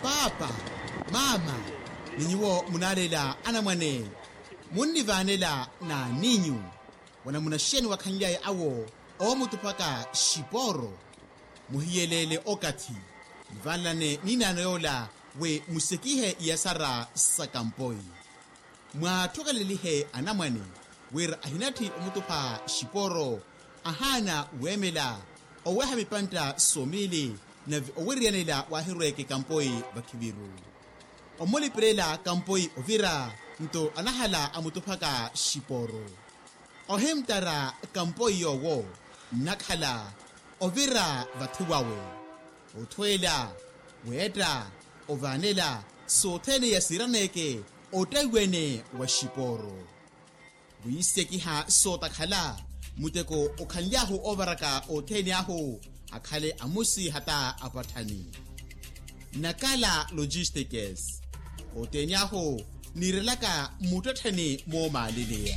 Papa, mama, ninyiwo munalela anamwane, munivanela na ninyu, wana munasheni wakanyaye awo, omutupaka shiporo, muhiyelele okati, nivanlane ninanayola we musekihe yasara sakampoi. Mwa tokalelihe anamwane, wera ahinati umutupa shiporo, ahana wemela, oweha mipanta somili, na owerianela wahirweke kampoi bakiviru. Omoli prela kampoi ovira, nto anahala amutupaka shiporo. Ohemtara kampoi yowo, nakhala, ovira vatiwawe. Otwela, weta, ovanela, sotene yasiraneke, otaiwene wa shiporo. Wisekiha sotakhala, muteko okanyahu ovaraka otenyahu, akhale amusi hata apatani. Nakala Logistics. Otenyahu, nirelaka mutatani moma lilea.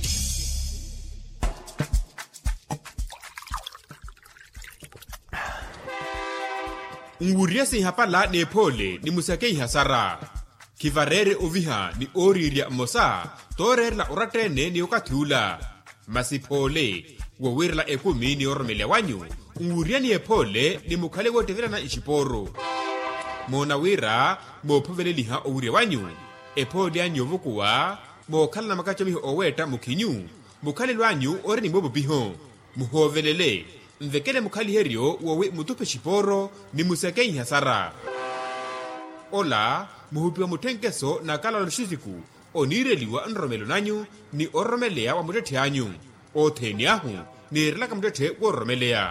Nguriasi hapala ne pole ni musakei hasara. Kivarere oviha ni oriria mosa, torer la oratene ni okatula. Masipole, wawirla ekumi ni ormele wanyu. Nguriani epole ni mukale wote vila na ishiporo. Monawira, mo povele liha owire wanyu. Epole anyo vukuwa, mo kala na makachomiho oweta mukinyu. Mukale lwanyu ore ni mobo biho. Muhovelele. Mvekele mukali herio wawe mutupe shiporo ni musakei hasara. Ola, muhupiwa mutenkeso na kala loshiziku. Onireliwa nromelo nanyu ni oromelea wa mutete anyu. Oteniahu ni relaka mutete wa oromelea.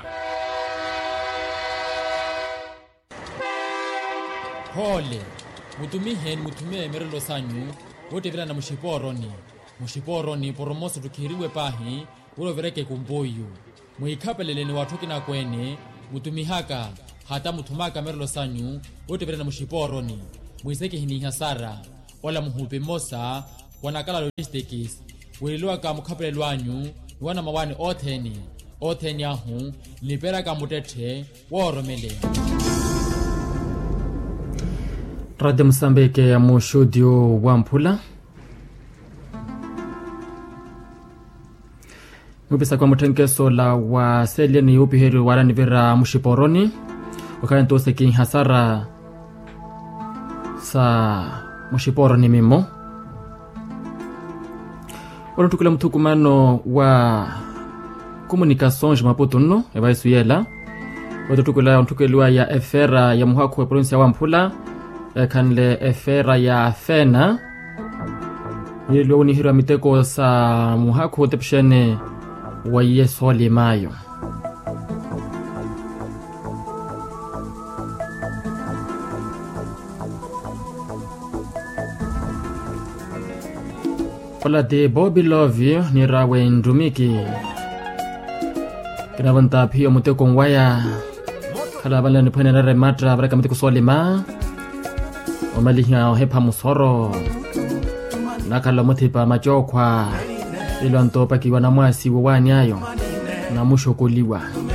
Pole, mutumihe mutumie merelo sanyu, wote vila na mushiporoni. Mushiporoni poromoso tukiriwe pahi, ulo vireke kumboyu. Muikapelele ni watoki na kwene, mutumihaka, hata mutumaka merelo sanyu, wote vila na mushiporoni. Muiseke hini hasara, wala muhupe mosa, wanakala Logistics. Wililuwa ka mukapelele wanyu, wana mawani oteni ahu, nipera ka mutete, waoromelea. Radio Msambeke ya mushudio wa Mpula. Mupisa kwa mutenkeso la wa selia ni upi heri warani vera mushiporoni. Wakani tose ki hasara sa mushiporoni mimo. Wala tukula mtukumano wa komunikasyon jimaputu no, eva isu yela. Wala tukula mtukelua ya efera ya muhaku wa provinsi ya wa Mpula. Kanle efera ya fena yelo ni hira miteko sa muhaku hotepshene wa yeso limayo. Ola de Bobby Love ni rawe ndumiki kinavanta pia muteko ngwaya kala bala ni pwene na rematra baraka miteko solima omaliha hepa musoro nakala mutipa machokwa ilo antopa kiwa na mwasi wawani ayo na mushokoliwa.